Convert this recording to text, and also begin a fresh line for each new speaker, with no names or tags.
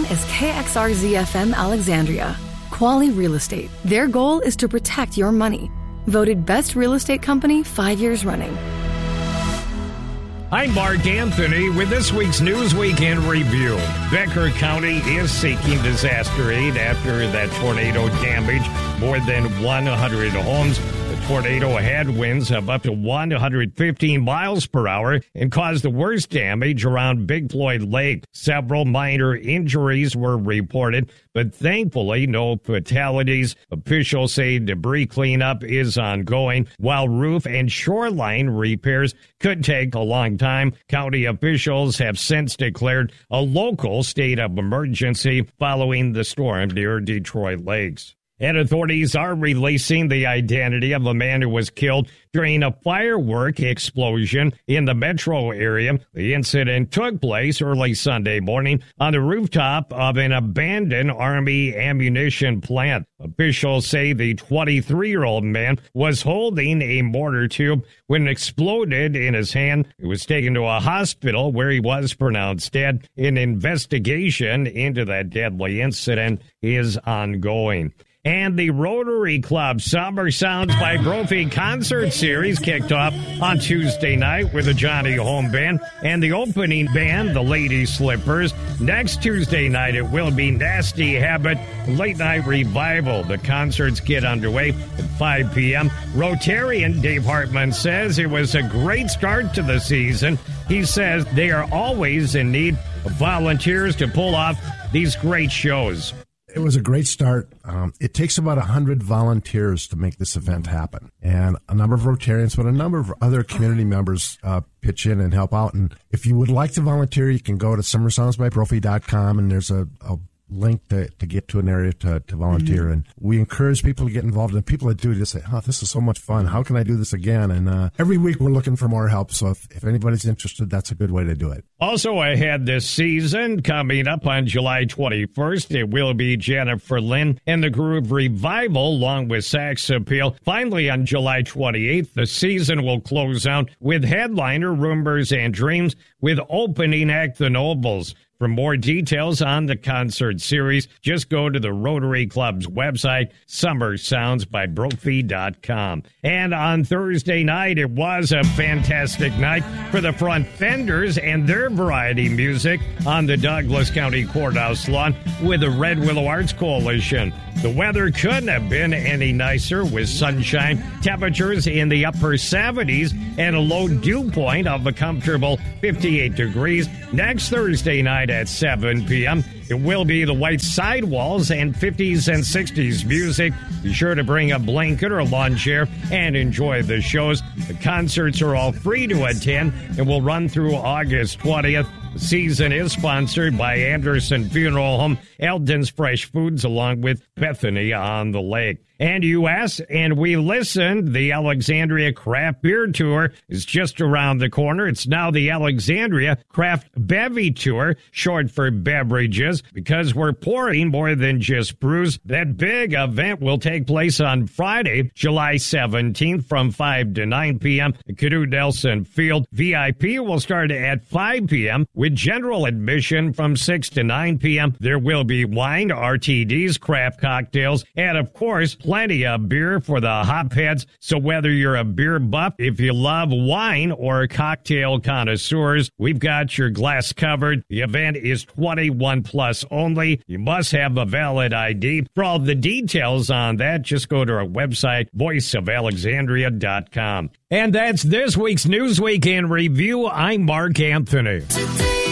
station is KXRZ-FM Alexandria. Quality Real Estate. Their goal is to protect your money. Voted Best Real Estate Company 5 years running.
I'm Mark Anthony with this week's Newsweek in Review. Becker County is seeking disaster aid after that tornado damaged more than 100 homes. The tornado had winds of up to 115 miles per hour and caused the worst damage around Big Floyd Lake. Several minor injuries were reported, but thankfully no fatalities. Officials say debris cleanup is ongoing, while roof and shoreline repairs could take a long time. County officials have since declared a local state of emergency following the storm near Detroit Lakes. And authorities are releasing the identity of a man who was killed during a firework explosion in the metro area. The incident took place early Sunday morning on the rooftop of an abandoned Army ammunition plant. Officials say the 23-year-old man was holding a mortar tube when it exploded in his hand. He was taken to a hospital where he was pronounced dead. An investigation into that deadly incident is ongoing. And the Rotary Club Summer Sounds by Brophy concert series kicked off on Tuesday night with the Johnny Home Band and the opening band, the Lady Slippers. Next Tuesday night, it will be Nasty Habit Late Night Revival. The concerts get underway at 5 p.m. Rotarian Dave Hartman says it was a great start to the season. He says they are always in need of volunteers to pull off these great shows.
It was a great start. It takes about 100 volunteers to make this event happen. And a number of Rotarians, but a number of other community members pitch in and help out. And if you would like to volunteer, you can go to summersoundsbybrophy.com, and there's a link to get to an area to volunteer. And we encourage people to get involved, and people that do just say, oh, this is so much fun. How can I do this again? And every week we're looking for more help. So if anybody's interested, that's a good way to do it.
Also ahead this season, coming up on July 21st, it will be Jennifer Lynn and the Groove Revival along with Sax Appeal. Finally, on July 28th, the season will close out with headliner Rumors and Dreams with opening act The Nobles. For more details on the concert series, just go to the Rotary Club's website, summersoundsbybrophy.com. And on Thursday night, it was a fantastic night for the Front Fenders and their variety music on the Douglas County Courthouse lawn with the Red Willow Arts Coalition. The weather couldn't have been any nicer with sunshine, temperatures in the upper 70s, and a low dew point of a comfortable 58 degrees. Next Thursday night at 7 p.m., it will be the White Sidewalls and 50s and 60s music. Be sure to bring a blanket or a lawn chair and enjoy the shows. The concerts are all free to attend and will run through August 20th. The season is sponsored by Anderson Funeral Home, Eldon's Fresh Foods, along with Bethany on the Lake. And you asked, and we listened, the Alexandria Craft Beer Tour is just around the corner. It's now the Alexandria Craft Bevy Tour, short for beverages, because we're pouring more than just brews. That big event will take place on Friday, July 17th from 5 to 9 p.m. at Canoe Nelson Field. VIP will start at 5 p.m. with general admission from 6 to 9 p.m. There will be wine, RTDs, craft cocktails, and of course, plenty of beer for the hopheads. So whether you're a beer buff, if you love wine, or cocktail connoisseurs, we've got your glass covered. The event is 21 plus only. You must have a valid ID. For all the details on that, just go to our website, voiceofalexandria.com. And that's this week's Newsweek in Review. I'm Mark Anthony.